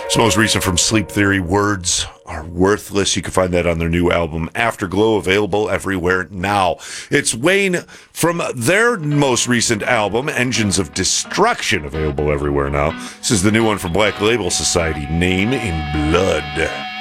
It's most recent from Sleep Theory, Words Are Worthless. You can find that on their new album, Afterglow, available everywhere now. It's Wayne from their most recent album, Engines of Destruction, available everywhere now. This is the new one from Black Label Society, Name in Blood.